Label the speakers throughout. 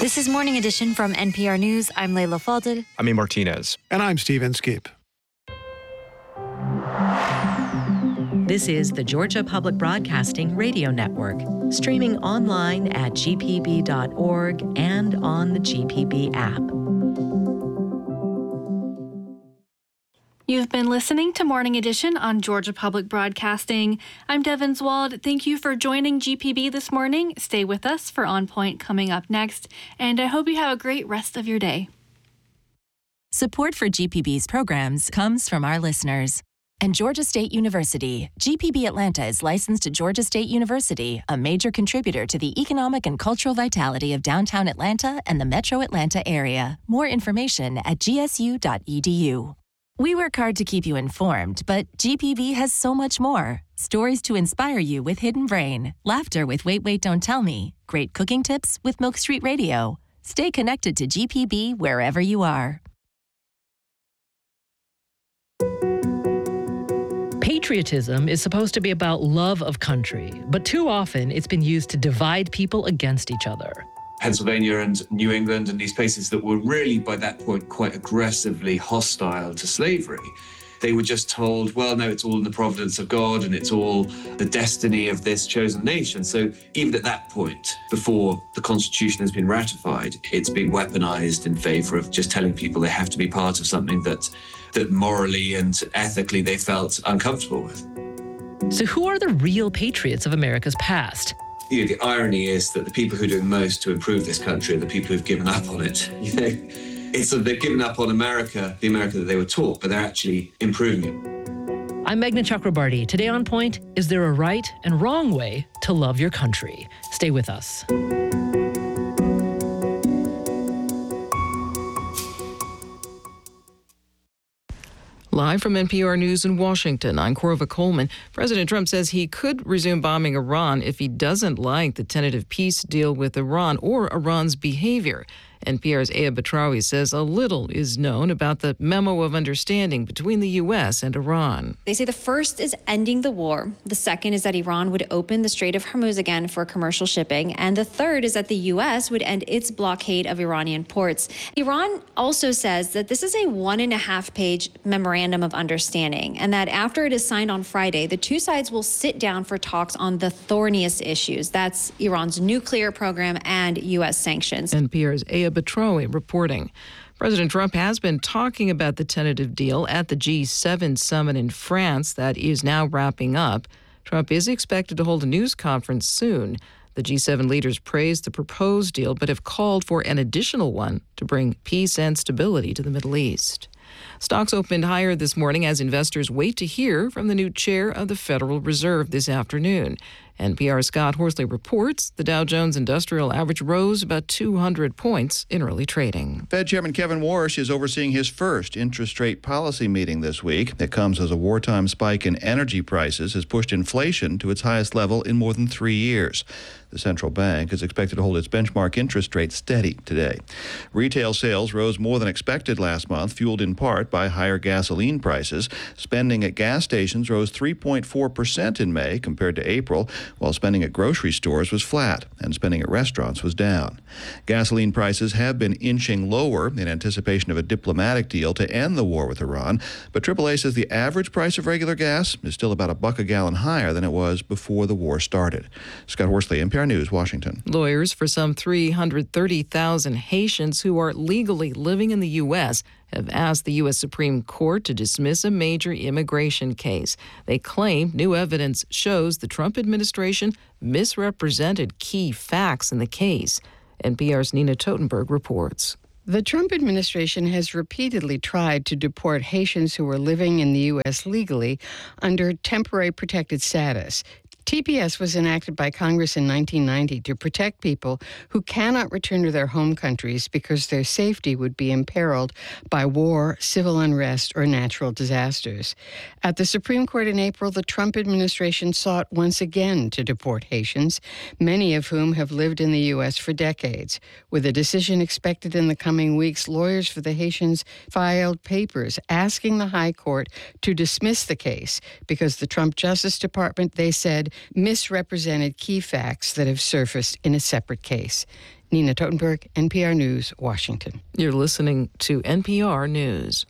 Speaker 1: This is Morning Edition from NPR News. I'm Layla Falded.
Speaker 2: I'm A. Martinez.
Speaker 3: And I'm Stephen Skeep.
Speaker 4: This is the Georgia Public Broadcasting Radio Network, streaming online at gpb.org and on the GPB app.
Speaker 5: You've been listening to Morning Edition on Georgia Public Broadcasting. I'm Devin Zwald. Thank you for joining GPB this morning. Stay with us for On Point coming up next, and I hope you have a great rest of your day.
Speaker 6: Support for GPB's programs comes from our listeners. And Georgia State University. GPB Atlanta is licensed to Georgia State University, a major contributor to the economic and cultural vitality of downtown Atlanta and the metro Atlanta area. More information at gsu.edu. We work hard to keep you informed, but GPB has so much more. Stories to inspire you with Hidden Brain, laughter with Wait, Wait, Don't Tell Me, great cooking tips with Milk Street Radio. Stay connected to GPB wherever you are.
Speaker 7: Patriotism is supposed to be about love of country, but too often it's been used to divide people against each other.
Speaker 8: Pennsylvania and New England and these places that were really, by that point, quite aggressively hostile to slavery. They were just told, well, no, it's all in the providence of God and it's all the destiny of this chosen nation. So even at that point, before the Constitution has been ratified, it's been weaponized in favor of just telling people they have to be part of something that morally and ethically they felt uncomfortable with.
Speaker 7: So who are the real patriots of America's past?
Speaker 8: You know, the irony is that the people who are doing most to improve this country are the people who've given up on it. You know, it's that they've given up on America, the America that they were taught, but they're actually improving it.
Speaker 7: I'm Meghna Chakrabarty. Today on Point, is there a right and wrong way to love your country? Stay with us.
Speaker 9: Live from NPR News in Washington, I'm Corva Coleman. President Trump says he could resume bombing Iran if he doesn't like the tentative peace deal with Iran or Iran's behavior. NPR's Aya Batrawi says a little is known about the memo of understanding between the U.S. and Iran.
Speaker 10: They say the first is ending the war. The second is that Iran would open the Strait of Hormuz again for commercial shipping. And the third is that the U.S. would end its blockade of Iranian ports. Iran also says that this is a 1.5-page memorandum of understanding, and that after it is signed on Friday, the two sides will sit down for talks on the thorniest issues. That's Iran's nuclear program and U.S. sanctions.
Speaker 9: NPR's Aya Batrawi reporting. President Trump has been talking about the tentative deal at the G7 summit in France that is now wrapping up. Trump is expected to hold a news conference soon. The G7 leaders praised the proposed deal but have called for an additional one to bring peace and stability to the Middle East. Stocks opened higher this morning as investors wait to hear from the new chair of the Federal Reserve this afternoon. NPR's Scott Horsley reports the Dow Jones Industrial Average rose about 200 points in early trading.
Speaker 11: Fed Chairman Kevin Warsh is overseeing his first interest rate policy meeting this week. It comes as a wartime spike in energy prices has pushed inflation to its highest level in more than 3 years. The central bank is expected to hold its benchmark interest rate steady today. Retail sales rose more than expected last month, fueled in part by higher gasoline prices. Spending at gas stations rose 3.4% in May compared to April, while spending at grocery stores was flat and spending at restaurants was down. Gasoline prices have been inching lower in anticipation of a diplomatic deal to end the war with Iran, but AAA says the average price of regular gas is still about $1 a gallon higher than it was before the war started. Scott Horsley, NPR News, Washington.
Speaker 9: Lawyers for some 330,000 Haitians who are legally living in the U.S. have asked the U.S. Supreme Court to dismiss a major immigration case. They claim new evidence shows the Trump administration misrepresented key facts in the case. NPR's Nina Totenberg reports.
Speaker 12: The Trump administration has repeatedly tried to deport Haitians who are living in the U.S. legally under temporary protected status. TPS was enacted by Congress in 1990 to protect people who cannot return to their home countries because their safety would be imperiled by war, civil unrest, or natural disasters. At the Supreme Court in April, the Trump administration sought once again to deport Haitians, many of whom have lived in the U.S. for decades. With a decision expected in the coming weeks, lawyers for the Haitians filed papers asking the High Court to dismiss the case because the Trump Justice Department, they said, misrepresented key facts that have surfaced in a separate case. Nina Totenberg, NPR News, Washington.
Speaker 9: You're listening to NPR News.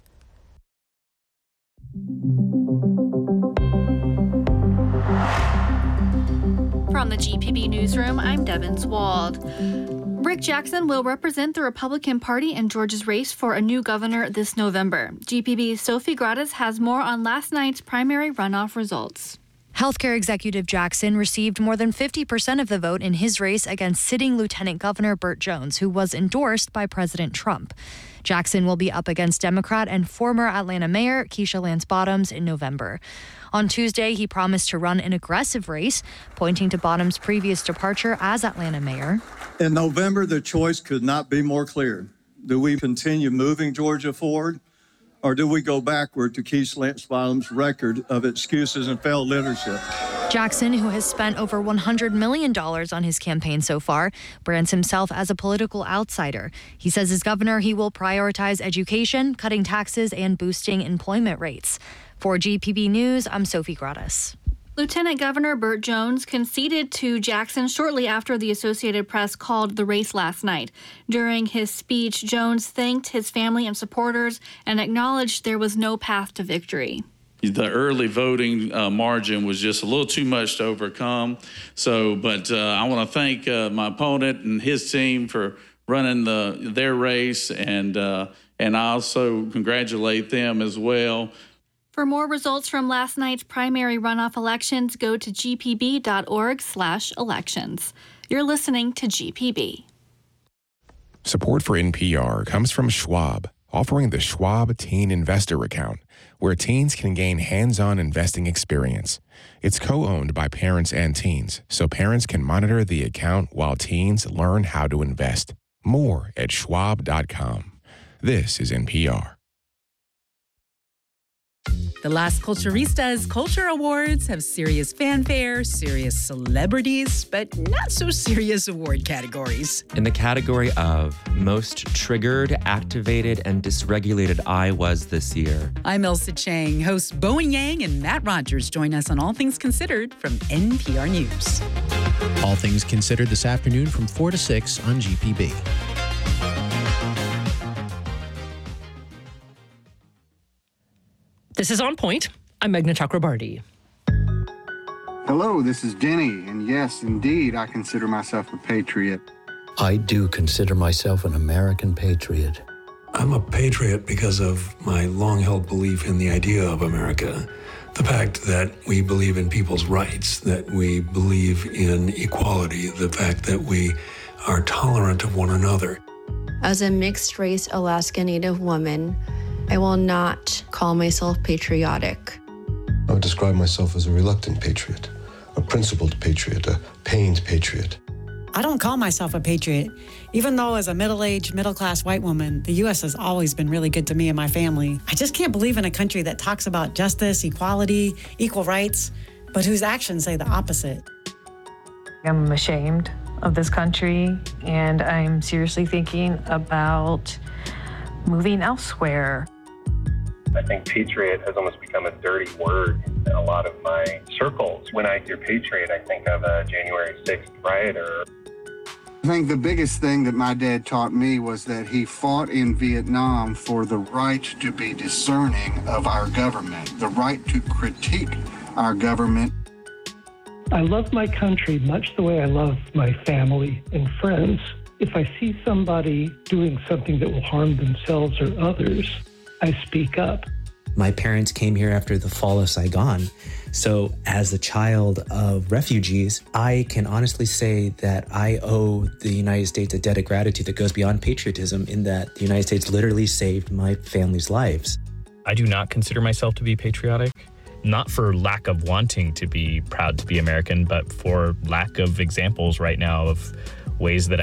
Speaker 5: From the GPB Newsroom, I'm Devin Swald. Rick Jackson will represent the Republican Party in Georgia's race for a new governor this November. GPB's Sophie Gratis has more on last night's primary runoff results.
Speaker 1: Healthcare Executive Jackson received more than 50% of the vote in his race against sitting Lieutenant Governor Burt Jones, who was endorsed by President Trump. Jackson will be up against Democrat and former Atlanta Mayor Keisha Lance Bottoms in November. On Tuesday, he promised to run an aggressive race, pointing to Bottoms' previous departure as Atlanta mayor.
Speaker 2: In November, the choice could not be more clear. Do we continue moving Georgia forward, or do we go backward to Keisha Lance Bottoms' record of excuses and failed leadership?
Speaker 1: Jackson, who has spent over $100 million on his campaign so far, brands himself as a political outsider. He says as governor, he will prioritize education, cutting taxes, and boosting employment rates. For GPB News, I'm Sophie Gratis.
Speaker 5: Lieutenant Governor Burt Jones conceded to Jackson shortly after the Associated Press called the race last night. During his speech, Jones thanked his family and supporters and acknowledged there was no path to victory.
Speaker 3: The early voting margin was just a little too much to overcome. But I want to thank my opponent and his team for running their race, and I also congratulate them as well.
Speaker 5: For more results from last night's primary runoff elections, go to gpb.org/elections. You're listening to GPB.
Speaker 13: Support for NPR comes from Schwab, offering the Schwab Teen Investor Account, where teens can gain hands-on investing experience. It's co-owned by parents and teens, so parents can monitor the account while teens learn how to invest. More at schwab.com. This is NPR.
Speaker 14: The Las Culturistas Culture Awards have serious fanfare, serious celebrities, but not so serious award categories.
Speaker 15: In the category of Most Triggered, Activated, and Dysregulated I Was this year.
Speaker 14: I'm Elsa Chang. Hosts Bowen Yang and Matt Rogers join us on All Things Considered from NPR News.
Speaker 16: All Things Considered this afternoon from 4 to 6 on GPB.
Speaker 7: This is On Point. I'm Meghna Chakrabarti.
Speaker 17: Hello, this is Denny, and yes, indeed, I consider myself a patriot.
Speaker 18: I do consider myself an American patriot.
Speaker 19: I'm a patriot because of my long-held belief in the idea of America. The fact that we believe in people's rights, that we believe in equality, the fact that we are tolerant of one another.
Speaker 20: As a mixed-race Alaska Native woman, I will not call myself patriotic.
Speaker 21: I would describe myself as a reluctant patriot, a principled patriot, a pained patriot.
Speaker 22: I don't call myself a patriot, even though as a middle-aged, middle-class white woman, the U.S. has always been really good to me and my family. I just can't believe in a country that talks about justice, equality, equal rights, but whose actions say the opposite.
Speaker 23: I'm ashamed of this country, and I'm seriously thinking about moving elsewhere.
Speaker 24: I think patriot has almost become a dirty word in a lot of my circles. When I hear patriot, I think of a January 6th rioter.
Speaker 17: I think the biggest thing that my dad taught me was that he fought in Vietnam for the right to be discerning of our government, the right to critique our government.
Speaker 25: I love my country much the way I love my family and friends. If I see somebody doing something that will harm themselves or others, I speak up.
Speaker 26: My parents came here after the fall of Saigon. So as a child of refugees, I can honestly say that I owe the United States a debt of gratitude that goes beyond patriotism, in that the United States literally saved my family's lives.
Speaker 27: I do not consider myself to be patriotic, not for lack of wanting to be proud to be American, but for lack of examples right now of ways that